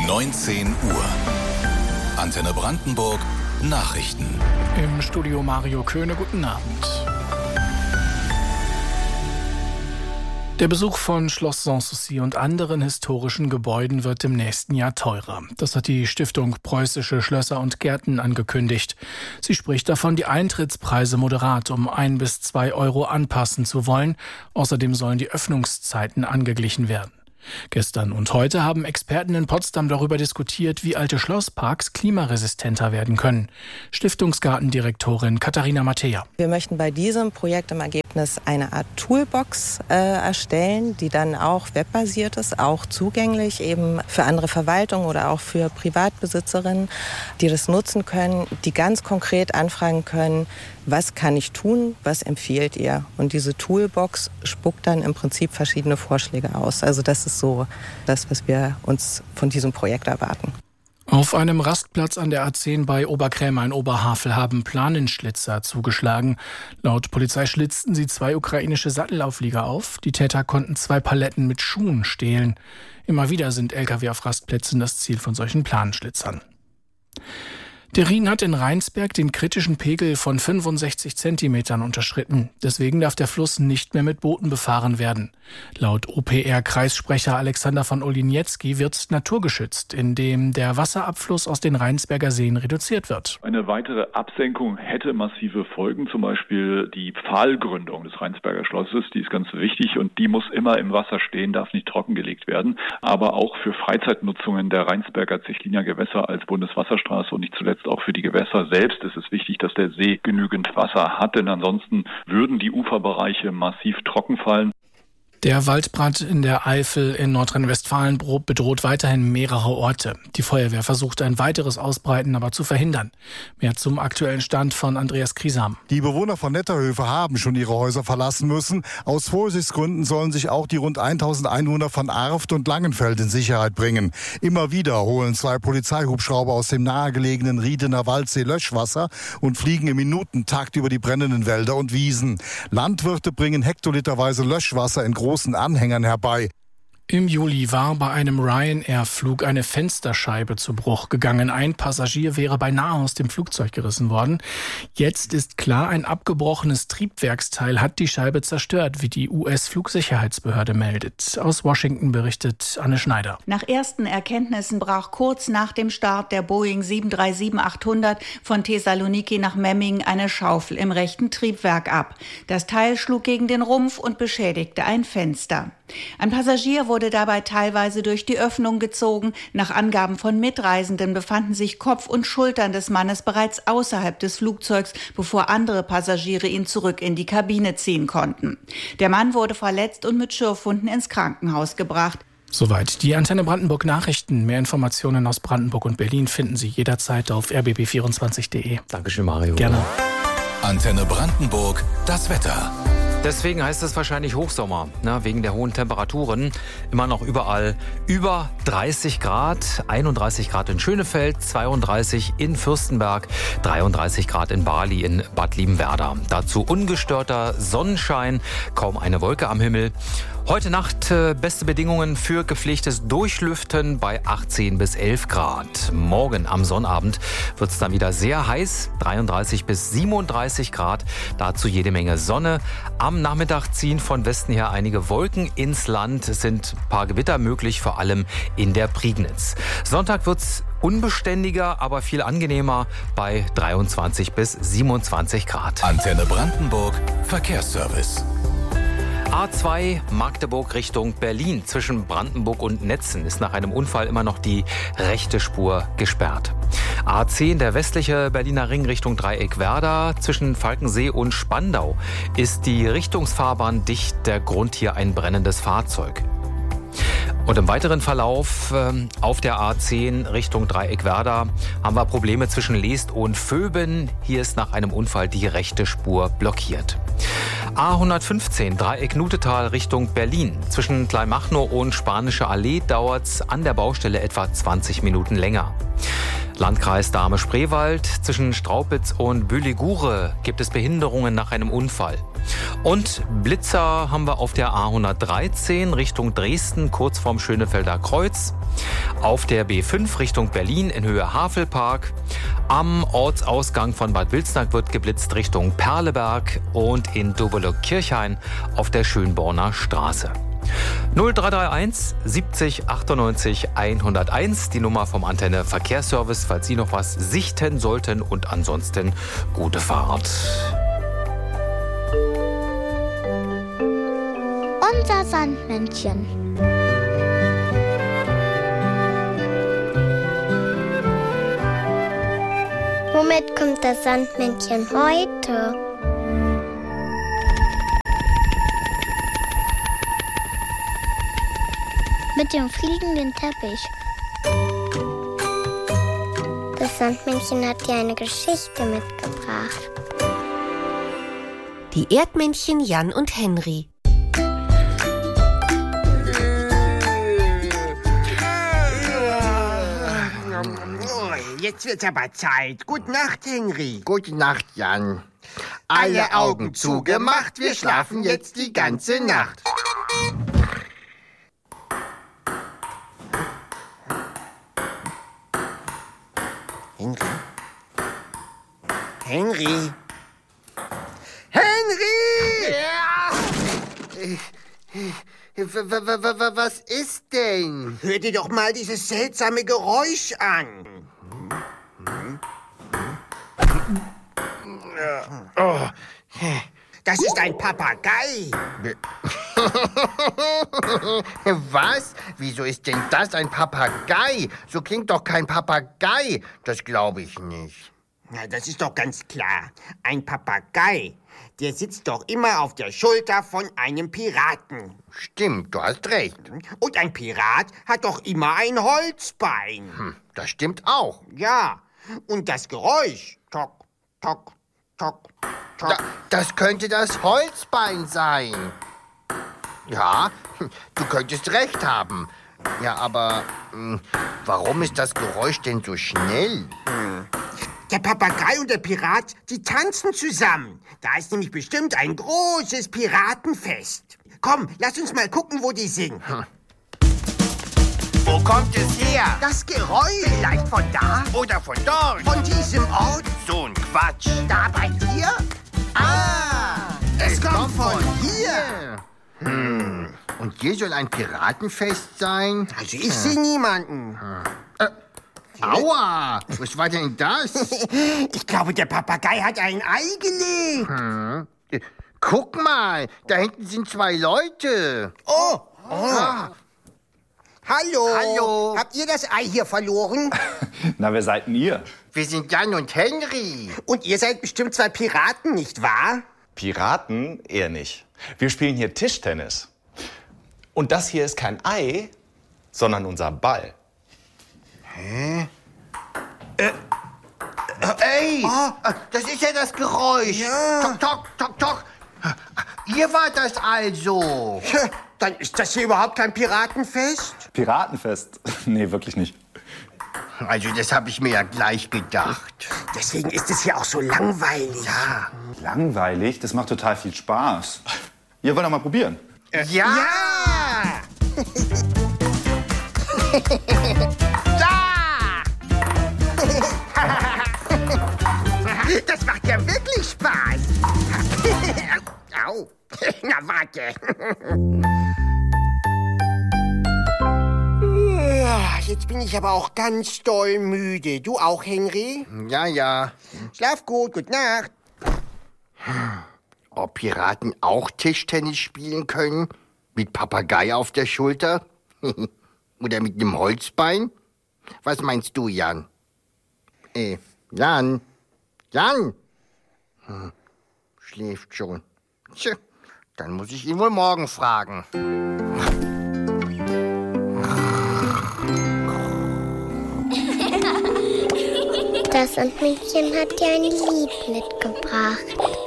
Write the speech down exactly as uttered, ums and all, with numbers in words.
neunzehn Uhr. Antenne Brandenburg Nachrichten. Im Studio Mario Köhne, guten Abend. Der Besuch von Schloss Sanssouci und anderen historischen Gebäuden wird im nächsten Jahr teurer. Das hat die Stiftung Preußische Schlösser und Gärten angekündigt. Sie spricht davon, die Eintrittspreise moderat um ein bis zwei Euro anpassen zu wollen. Außerdem sollen die Öffnungszeiten angeglichen werden. Gestern und heute haben Experten in Potsdam darüber diskutiert, wie alte Schlossparks klimaresistenter werden können. Stiftungsgartendirektorin Katharina Mattea. Wir möchten bei diesem Projekt im Ergebnis eine Art Toolbox äh, erstellen, die dann auch webbasiert ist, auch zugänglich eben für andere Verwaltungen oder auch für Privatbesitzerinnen, die das nutzen können, die ganz konkret anfragen können, was kann ich tun, was empfiehlt ihr? Und diese Toolbox spuckt dann im Prinzip verschiedene Vorschläge aus. Also das ist so das, was wir uns von diesem Projekt erwarten. Auf einem Rastplatz an der A zehn bei Oberkrämer in Oberhavel haben Planenschlitzer zugeschlagen. Laut Polizei schlitzten sie zwei ukrainische Sattelauflieger auf. Die Täter konnten zwei Paletten mit Schuhen stehlen. Immer wieder sind L K W auf Rastplätzen das Ziel von solchen Planenschlitzern. Der Rhin hat in Rheinsberg den kritischen Pegel von fünfundsechzig Zentimetern unterschritten. Deswegen darf der Fluss nicht mehr mit Booten befahren werden. Laut O P R-Kreissprecher Alexander von Oliniecki wird naturgeschützt, indem der Wasserabfluss aus den Rheinsberger Seen reduziert wird. Eine weitere Absenkung hätte massive Folgen, zum Beispiel die Pfahlgründung des Rheinsberger Schlosses. Die ist ganz wichtig und die muss immer im Wasser stehen, darf nicht trockengelegt werden. Aber auch für Freizeitnutzungen der Rheinsberger Zechliner Gewässer als Bundeswasserstraße und nicht zuletzt auch für die Gewässer selbst ist es wichtig, dass der See genügend Wasser hat, denn ansonsten würden die Uferbereiche massiv trocken fallen. Der Waldbrand in der Eifel in Nordrhein-Westfalen bedroht weiterhin mehrere Orte. Die Feuerwehr versucht ein weiteres Ausbreiten aber zu verhindern. Mehr zum aktuellen Stand von Andreas Kriesam. Die Bewohner von Netterhöfe haben schon ihre Häuser verlassen müssen. Aus Vorsichtsgründen sollen sich auch die rund tausend Einwohner von Arft und Langenfeld in Sicherheit bringen. Immer wieder holen zwei Polizeihubschrauber aus dem nahegelegenen Riedener Waldsee Löschwasser und fliegen im Minutentakt über die brennenden Wälder und Wiesen. Landwirte bringen hektoliterweise Löschwasser in großen großen Anhängern herbei. Im Juli war bei einem Ryanair-Flug eine Fensterscheibe zu Bruch gegangen. Ein Passagier wäre beinahe aus dem Flugzeug gerissen worden. Jetzt ist klar, ein abgebrochenes Triebwerksteil hat die Scheibe zerstört, wie die U S-Flugsicherheitsbehörde meldet. Aus Washington berichtet Anne Schneider. Nach ersten Erkenntnissen brach kurz nach dem Start der Boeing sieben drei sieben achthundert von Thessaloniki nach Memmingen eine Schaufel im rechten Triebwerk ab. Das Teil schlug gegen den Rumpf und beschädigte ein Fenster. Ein Passagier wurde dabei teilweise durch die Öffnung gezogen. Nach Angaben von Mitreisenden befanden sich Kopf und Schultern des Mannes bereits außerhalb des Flugzeugs, bevor andere Passagiere ihn zurück in die Kabine ziehen konnten. Der Mann wurde verletzt und mit Schürfwunden ins Krankenhaus gebracht. Soweit die Antenne Brandenburg Nachrichten. Mehr Informationen aus Brandenburg und Berlin finden Sie jederzeit auf r b b vierundzwanzig punkt de. Dankeschön, Mario. Gerne. Antenne Brandenburg, das Wetter. Deswegen heißt es wahrscheinlich Hochsommer, ne, wegen der hohen Temperaturen. Immer noch überall über dreißig Grad, einunddreißig Grad in Schönefeld, zweiunddreißig in Fürstenberg, dreiunddreißig Grad in Bali in Bad Liebenwerda. Dazu ungestörter Sonnenschein, kaum eine Wolke am Himmel. Heute Nacht äh, beste Bedingungen für gepflegtes Durchlüften bei achtzehn bis elf Grad. Morgen am Sonnabend wird es dann wieder sehr heiß, dreiunddreißig bis siebenunddreißig Grad. Dazu jede Menge Sonne. Am Nachmittag ziehen von Westen her einige Wolken ins Land. Es sind ein paar Gewitter möglich, vor allem in der Prignitz. Sonntag wird es unbeständiger, aber viel angenehmer bei dreiundzwanzig bis siebenundzwanzig Grad. Antenne Brandenburg, Verkehrsservice. A zwei Magdeburg Richtung Berlin. Zwischen Brandenburg und Netzen ist nach einem Unfall immer noch die rechte Spur gesperrt. A zehn, der westliche Berliner Ring Richtung Dreieckwerder. Zwischen Falkensee und Spandau ist die Richtungsfahrbahn dicht. Der Grund hier ein brennendes Fahrzeug. Und im weiteren Verlauf äh, auf der A zehn Richtung Dreieckwerder haben wir Probleme zwischen Leest und Vöben. Hier ist nach einem Unfall die rechte Spur blockiert. A hundertfünfzehn Dreieck Nutetal Richtung Berlin. Zwischen Kleinmachnow und Spanische Allee dauert es an der Baustelle etwa zwanzig Minuten länger. Landkreis Dahme-Spreewald. Zwischen Straupitz und Büligure gibt es Behinderungen nach einem Unfall. Und Blitzer haben wir auf der A hundertdreizehn Richtung Dresden, kurz vorm Schönefelder Kreuz. Auf der B fünf Richtung Berlin in Höhe Havelpark. Am Ortsausgang von Bad Wilsnack wird geblitzt Richtung Perleberg und in Dobelow-Kirchhain auf der Schönborner Straße. null drei drei eins siebzig achtundneunzig hunderteins, die Nummer vom Antenne Verkehrsservice, falls Sie noch was sichten sollten, und ansonsten gute Fahrt. Unser Sandmännchen. Womit kommt das Sandmännchen heute? Mit dem fliegenden Teppich. Das Sandmännchen hat dir eine Geschichte mitgebracht. Die Erdmännchen Jan und Henry. Jetzt wird's aber Zeit. Gute Nacht, Henry. Gute Nacht, Jan. Alle Augen zugemacht, wir schlafen jetzt die ganze Nacht. Henry? Henry? Henry! Ja. Was ist denn? Hör dir doch mal dieses seltsame Geräusch an. Oh. Das ist ein Papagei. Was? Wieso ist denn das ein Papagei? So klingt doch kein Papagei. Das glaube ich nicht. Na, das ist doch ganz klar. Ein Papagei, der sitzt doch immer auf der Schulter von einem Piraten. Stimmt, du hast recht. Und ein Pirat hat doch immer ein Holzbein. Hm, das stimmt auch. Ja, und das Geräusch, tok, tok, tok, tok. Da, das könnte das Holzbein sein. Ja, du könntest recht haben. Ja, aber mh, warum ist das Geräusch denn so schnell? Hm. Der Papagei und der Pirat, die tanzen zusammen. Da ist nämlich bestimmt ein großes Piratenfest. Komm, lass uns mal gucken, wo die sind. Hm. Wo kommt es her? Das Geräusch. Vielleicht von da? Oder von dort? Von diesem Ort? So ein Quatsch. Da bei dir? Ah, es, es kommt, kommt von, von hier. Hm. Und hier soll ein Piratenfest sein? Also ich hm. sehe niemanden. Hm. Äh. Aua! Was war denn das? Ich glaube, der Papagei hat ein Ei gelegt. Hm. Guck mal, da hinten sind zwei Leute. Oh! oh. Ah. Hallo. Hallo. Habt ihr das Ei hier verloren? Na, wer seid denn ihr? Wir sind Jan und Henry. Und ihr seid bestimmt zwei Piraten, nicht wahr? Piraten? Eher nicht. Wir spielen hier Tischtennis. Und das hier ist kein Ei, sondern unser Ball. Hä? Äh, äh, ey, oh, das ist ja das Geräusch. Ja. Tok, tok, tok, tok. Ihr wart das also. Ja, dann ist das hier überhaupt kein Piratenfest? Piratenfest? Nee, wirklich nicht. Also das habe ich mir ja gleich gedacht. Deswegen ist es hier auch so langweilig. Ja. Langweilig? Das macht total viel Spaß. Ihr wollt doch mal probieren. Äh, ja! Ja! Das macht ja wirklich Spaß. Au. Na, warte. Jetzt bin ich aber auch ganz doll müde. Du auch, Henry? Ja, ja. Schlaf gut, gute Nacht. Ob Piraten auch Tischtennis spielen können? Mit Papagei auf der Schulter? Oder mit einem Holzbein? Was meinst du, Jan? Äh, Jan? Jan? Hm, schläft schon. Tja, dann muss ich ihn wohl morgen fragen. Das Sandmännchen hat dir ein Lied mitgebracht.